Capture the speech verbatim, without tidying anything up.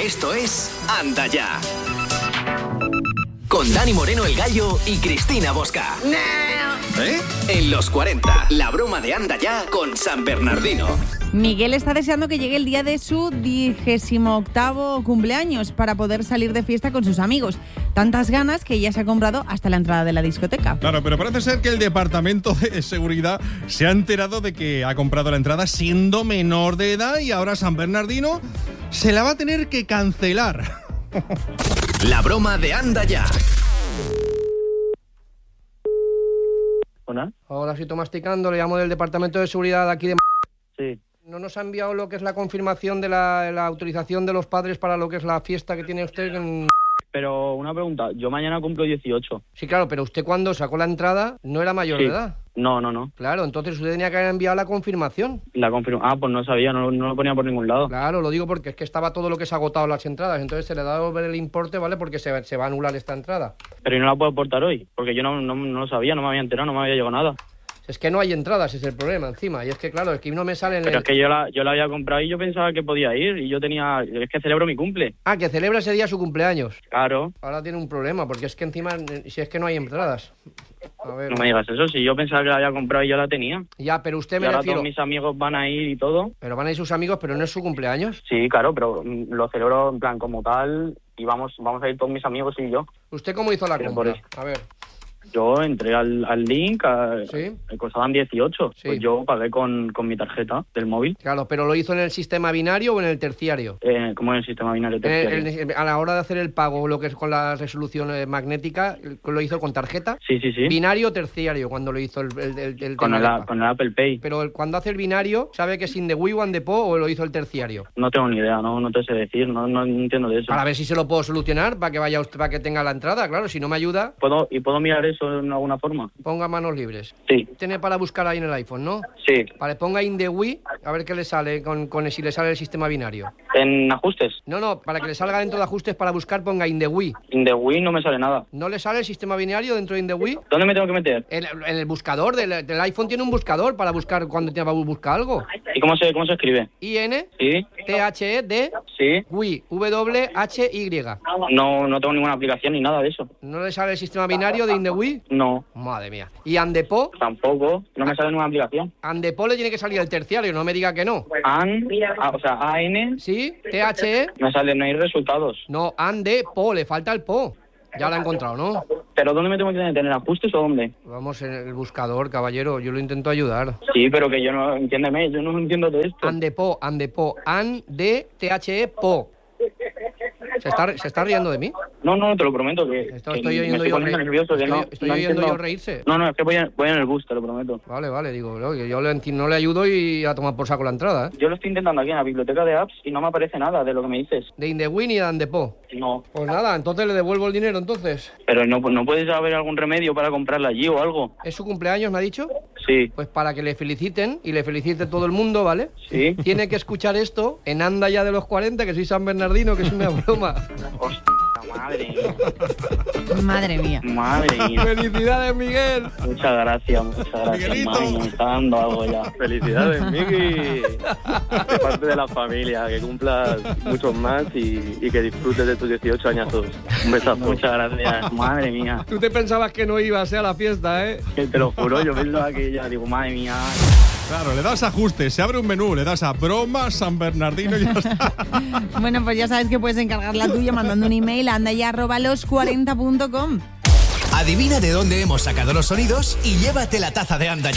Esto es Anda Ya. Con Dani Moreno el Gallo y Cristina Bosca. ¿Eh? En los cuarenta, la broma de Anda Ya con San Bernardino. Miguel está deseando que llegue el día de su vigésimo octavo cumpleaños para poder salir de fiesta con sus amigos. Tantas ganas que ya se ha comprado hasta la entrada de la discoteca. Claro, pero parece ser que el departamento de seguridad se ha enterado de que ha comprado la entrada siendo menor de edad y ahora San Bernardino se la va a tener que cancelar. La broma de Anda Ya. Hola. Hola, estoy masticando, le llamo del departamento de seguridad de aquí de... Sí. ¿No nos ha enviado lo que es la confirmación de la, la autorización de los padres para lo que es la fiesta que tiene usted en... Pero una pregunta, yo mañana cumplo dieciocho. Sí, claro, pero usted cuando sacó la entrada no era mayor Sí. de edad. No, no, no. Claro, entonces usted tenía que haber enviado la confirmación. La confirma. Ah, pues no sabía, no, no lo ponía por ningún lado. Claro, lo digo porque es que estaba todo lo que se ha agotado las entradas, entonces se le da a ver el importe, ¿vale? Porque se, se va a anular esta entrada. Pero ¿y no la puedo aportar hoy? Porque yo no, no, no lo sabía, no me había enterado, no me había llegado nada. Es que no hay entradas, es el problema encima. Y es que, claro, es que no me sale en Pero el... es que yo la, yo la había comprado y yo pensaba que podía ir. Y yo tenía... Es que celebro mi cumple. Ah, que celebra ese día su cumpleaños. Claro. Ahora tiene un problema, porque es que encima, si es que no hay entradas. A ver... No me digas eso, si yo pensaba que la había comprado y yo la tenía. Ya, pero usted Y me ahora refiero... todos mis amigos van a ir y todo. Pero van a ir sus amigos, pero no es su cumpleaños. Sí, claro, pero mm, lo celebro en plan como tal. Y vamos, vamos a ir todos mis amigos y yo. ¿Usted cómo hizo la Pero compra? por eso. A ver, Yo entré al, al link, a, Sí. me costaban dieciocho. Sí. Pues yo pagué con, con mi tarjeta del móvil. claro, pero ¿lo hizo en el sistema binario o en el terciario? Eh, como en el sistema binario En el- terciario. en el- a la hora de hacer el pago, lo que es con la resolución eh, magnética, ¿lo hizo con tarjeta? Sí, sí, sí. ¿Binario o terciario cuando lo hizo el, el, el- el Con tema el, del a- pago? con el Apple Pay. Pero el- cuando hace el binario, ¿sabe que es in the Wii o in the Po o lo hizo el terciario? No tengo ni idea, no, no te sé decir, no, no entiendo de eso. Para ver si se lo puedo solucionar, para que vaya usted, para que tenga la entrada, claro, si no me ayuda, ¿Puedo, ¿Y puedo mirar eso en alguna forma? ponga manos libres. Sí, Tiene para buscar ahí en el iPhone, ¿no? sí. Vale, ponga in the Wii, a ver qué le sale con, con si le sale el sistema binario. En ajustes, No, no, para que le salga dentro de ajustes para buscar, ponga in the Wii. en the Wii no me sale nada. ¿No le sale el sistema binario dentro de in the Wii? ¿Dónde me tengo que meter? En, en el buscador del, del iPhone tiene un buscador para buscar cuando tiene que buscar algo. ¿Y cómo se, cómo se escribe? I N Sí, T H E D sí. Wii, W H Y. No, no tengo ninguna aplicación ni nada de eso. ¿No le sale el sistema binario de in the Wii? No, Madre mía. ¿Y Andepo? tampoco. No me sale ninguna aplicación. Andepo le tiene que salir el terciario, no me diga que no. An, ah, o sea, A N, ¿Sí? T H E. me sale, no hay resultados. No, Andepo, le falta el Po. Ya lo ha encontrado, ¿no? ¿Pero dónde me tengo que tener? ¿En ajustes o dónde? Vamos en el buscador, caballero, yo lo intento ayudar. Sí, pero que yo no, entiéndeme, yo no entiendo de esto. Andepo, Andepo, Ande, T H E, Po. ¿Se está, ¿Se está riendo de mí? No, no, te lo prometo que, Esto que estoy me oyendo estoy yo poniendo reír- nervioso. que estoy- no, estoy no oyendo entiendo. yo reírse. No, no, es que voy, a- voy en el bus, te lo prometo. Vale, vale, digo, no, que yo le, enti- no le ayudo y a tomar por saco la entrada, ¿eh? Yo lo estoy intentando aquí en la biblioteca de apps y no me aparece nada de lo que me dices. De Indewin y de Andepo. No. Pues nada, entonces le devuelvo el dinero, entonces. Pero no, no puedes haber algún remedio para comprarla allí o algo. ¿Es su cumpleaños, me ha dicho? Sí, Pues para que le feliciten y le felicite todo el mundo, ¿vale? sí. Tiene que escuchar esto en Anda Ya de los cuarenta, que soy San Bernardino, que es una broma. Hostia, madre mía. Madre mía. Madre mía. ¡Felicidades, Miguel! Muchas gracias, muchas gracias. Miguelito. Madre mía, me está dando algo ya. Felicidades, Miki. De parte de la familia, que cumplas muchos más y, y que disfrutes de tus dieciocho añazos. Un besazo. Muchas gracias, madre mía. Tú te pensabas que no ibas a la fiesta, ¿eh? Que te lo juro, yo pensaba que ya digo, madre mía. Claro, le das ajustes, se abre un menú, le das a broma San Bernardino y ya está. Bueno, pues ya sabes que puedes encargar la tuya mandando un email a andaya arroba los cuarenta punto com. Adivina de dónde hemos sacado los sonidos y llévate la taza de Anda Ya.